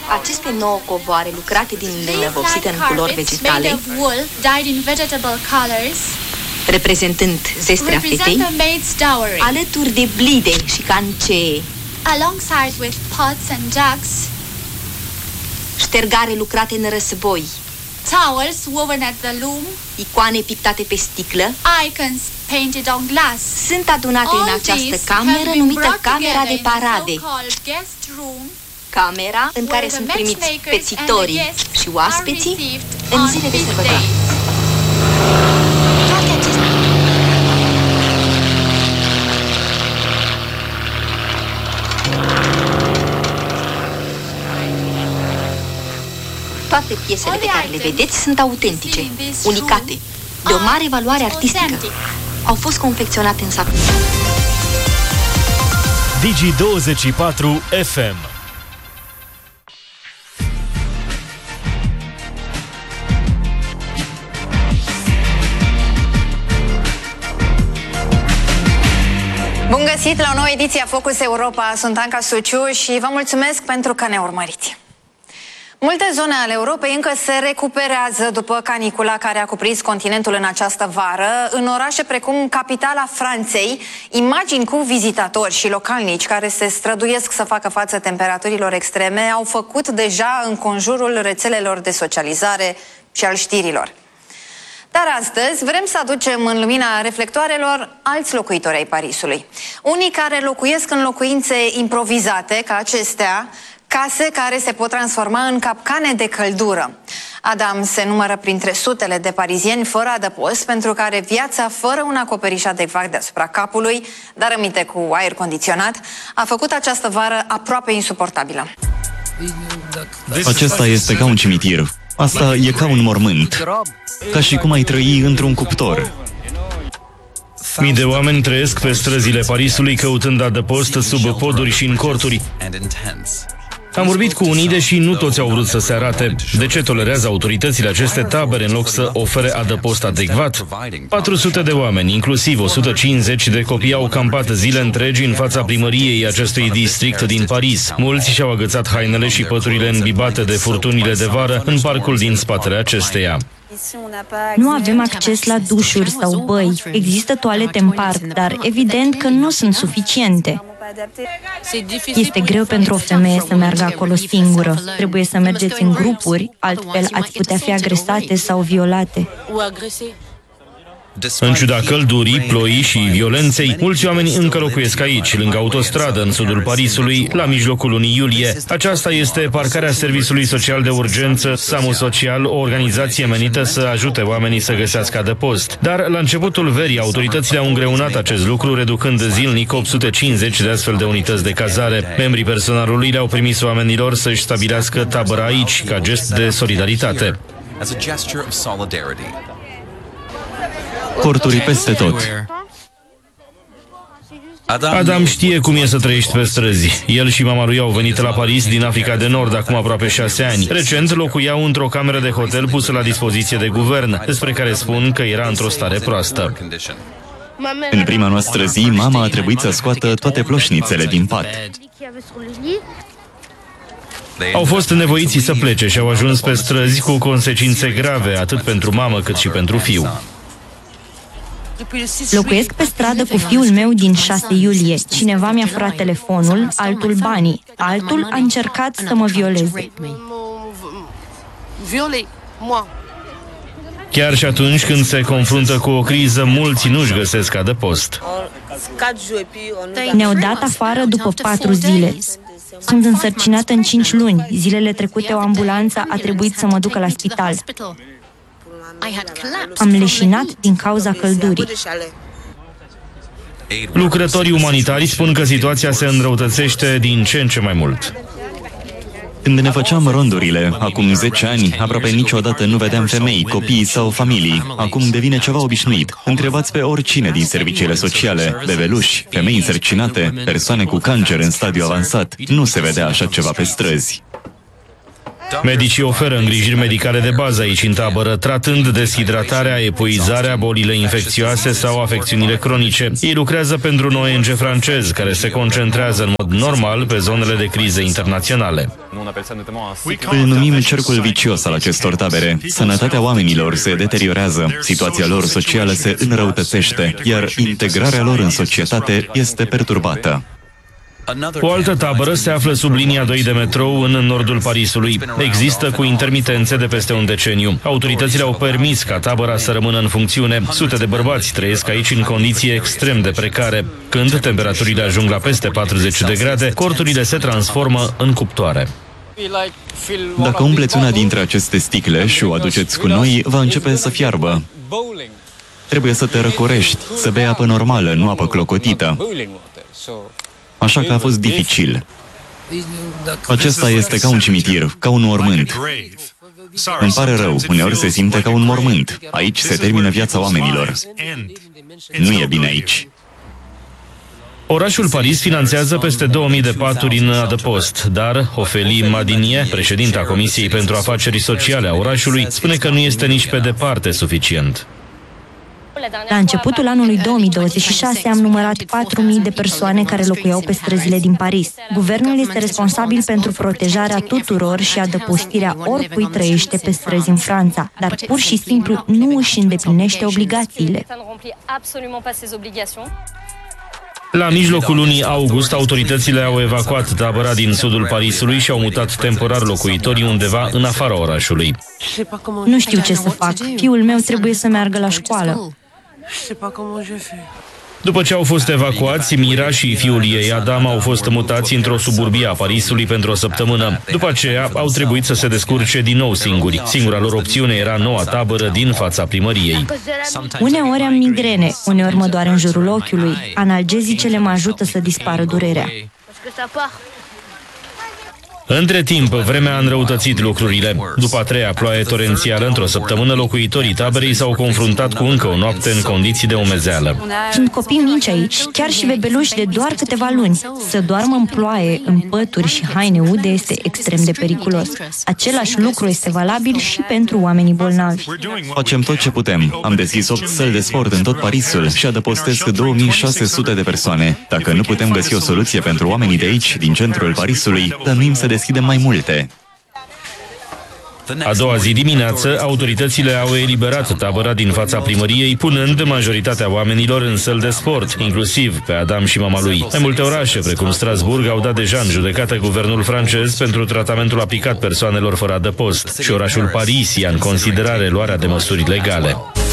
Aceste 9 covoare lucrate din lemn vopsită în culori vegetale, reprezentând zestrea fetei, alături de blide și cancee, alongside with pots and jugs, ștergare lucrate în război, towels woven at the loom, icoane pictate pe sticlă, icons painted on glass, sunt adunate în această cameră numită camera de parade, camera în care sunt primiți pețitorii și oaspeții în zile de sărbătoare. Toate piesele pe care le vedeți sunt autentice, unicate, de o mare valoare artistică. Au fost confecționate în sac. Digi24 FM. Bun găsit la o nouă ediție a Focus Europa. Sunt Anca Suciu și vă mulțumesc pentru că ne urmăriți. Multe zone ale Europei încă se recuperează după canicula care a cuprins continentul în această vară. În orașe precum capitala Franței, imagini cu vizitatori și localnici care se străduiesc să facă față temperaturilor extreme au făcut deja înconjurul rețelelor de socializare și al știrilor. Dar astăzi vrem să aducem în lumina reflectoarelor alți locuitori ai Parisului. Unii care locuiesc în locuințe improvizate ca acestea, case care se pot transforma în capcane de căldură. Adam se numără printre sutele de parizieni fără adăpost, pentru care viața fără un acoperiș adecvat deasupra capului, dar aminte cu aer condiționat, a făcut această vară aproape insuportabilă. Acesta este ca un cimitir. Asta e ca un mormânt. Ca și cum ai trăi într-un cuptor. Mii de oameni trăiesc pe străzile Parisului căutând adăpost sub poduri și în corturi. Am vorbit cu unii, deși nu toți au vrut să se arate. De ce tolerează autoritățile aceste tabere în loc să ofere adăpost adecvat? 400 de oameni, inclusiv 150 de copii, au campat zile întregi în fața primăriei acestui district din Paris. Mulți și-au agățat hainele și păturile îmbibate de furtunile de vară în parcul din spatele acesteia. Nu avem acces la dușuri sau băi. Există toalete în parc, dar evident că nu sunt suficiente. Este greu pentru o femeie să meargă acolo singură. Trebuie să mergeți în grupuri, altfel ați putea fi agresate sau violate. În ciuda căldurii, ploii și violenței, mulți oameni încă locuiesc aici, lângă autostradă, în sudul Parisului, la mijlocul lunii iulie. Aceasta este parcarea Serviciului Social de Urgență, SAMU Social, o organizație menită să ajute oamenii să găsească adăpost. Dar la începutul verii, autoritățile au îngreunat acest lucru, reducând zilnic 850 de astfel de unități de cazare. Membrii personalului le-au permis oamenilor să-și stabilească tabăra aici, ca gest de solidaritate. Corturi peste tot. Adam știe cum e să trăiești pe străzi. El și mama lui au venit la Paris din Africa de Nord acum aproape 6 ani. Recent locuiau într-o cameră de hotel pusă la dispoziție de guvern, despre care spun că era într-o stare proastă. În prima noastră zi, mama a trebuit să scoată toate ploșnițele din pat. Au fost nevoiți să plece și au ajuns pe străzi cu consecințe grave, atât pentru mamă cât și pentru fiu. Locuiesc pe stradă cu fiul meu din 6 iulie. Cineva mi-a furat telefonul, altul banii. Altul a încercat să mă violeze. Chiar și atunci când se confruntă cu o criză, mulți nu-și găsesc adăpost. Ne-au dat afară după 4 zile. Sunt însărcinată în 5 luni. Zilele trecute o ambulanță a trebuit să mă ducă la spital. Am leșinat din cauza căldurii. Lucrătorii umanitari spun că situația se înrăutățește din ce în ce mai mult. Când ne făceam rondurile, acum 10 ani, aproape niciodată nu vedeam femei, copii sau familii. Acum devine ceva obișnuit. Întrebați pe oricine din serviciile sociale, bebeluși, femei însărcinate, persoane cu cancer în stadiu avansat. Nu se vedea așa ceva pe străzi. Medicii oferă îngrijiri medicale de bază aici în tabără, tratând deshidratarea, epuizarea, bolile infecțioase sau afecțiunile cronice. Ei lucrează pentru un ONG francez care se concentrează în mod normal pe zonele de crize internaționale. Îl numim cercul vicios al acestor tabere. Sănătatea oamenilor se deteriorează, situația lor socială se înrăutățește, iar integrarea lor în societate este perturbată. O altă tabără se află sub linia 2 de metrou în nordul Parisului. Există cu intermitențe de peste un deceniu. Autoritățile au permis ca tabăra să rămână în funcțiune. Sute de bărbați trăiesc aici în condiții extrem de precare. Când temperaturile ajung la peste 40 de grade, corturile se transformă în cuptoare. Dacă umpleți una dintre aceste sticle și o aduceți cu noi, va începe să fiarbă. Trebuie să te răcorești, să bei apă normală, nu apă clocotită. Așa că a fost dificil. Acesta este ca un cimitir, ca un mormânt. Îmi pare rău, uneori se simte ca un mormânt. Aici se termină viața oamenilor. Nu e bine aici. Orașul Paris finanțează peste 2000 de paturi în adăpost, dar Ophélie Madinier, președinta Comisiei pentru Afaceri Sociale a orașului, spune că nu este nici pe departe suficient. La începutul anului 2026 am numărat 4.000 de persoane care locuiau pe străzile din Paris. Guvernul este responsabil pentru protejarea tuturor și adăpostirea oricui trăiește pe străzi în Franța, dar pur și simplu nu își îndeplinește obligațiile. La mijlocul lunii august, autoritățile au evacuat tabăra din sudul Parisului și au mutat temporar locuitorii undeva în afara orașului. Nu știu ce să fac. Fiul meu trebuie să meargă la școală. După ce au fost evacuați, Mira și fiul ei, Adam, au fost mutați într-o suburbie a Parisului pentru o săptămână. După aceea, au trebuit să se descurce din nou singuri. Singura lor opțiune era noua tabără din fața primăriei. Uneori am migrene, uneori mă doare în jurul ochiului. Analgezicele mă ajută să dispară durerea. Între timp, vremea a înrăutățit lucrurile. După a treia ploaie torențială, într-o săptămână, locuitorii taberei s-au confruntat cu încă o noapte în condiții de umezeală. Sunt copii mici aici, chiar și bebeluși de doar câteva luni. Să doarmă în ploaie, în pături și haine ude este extrem de periculos. Același lucru este valabil și pentru oamenii bolnavi. Facem tot ce putem. Am deschis 8 săli de sport în tot Parisul și adăpostesc 2600 de persoane. Dacă nu putem găsi o soluție pentru oamenii de aici, din centrul Parisului, dănuim să deschidem mai multe. A doua zi dimineață, autoritățile au eliberat tabăra din fața primăriei, punând majoritatea oamenilor în săli de sport, inclusiv pe Adam și mama lui. Mai multe orașe, precum Strasbourg, au dat deja în judecată guvernul francez pentru tratamentul aplicat persoanelor fără adăpost și orașul Paris ia în considerare luarea de măsuri legale.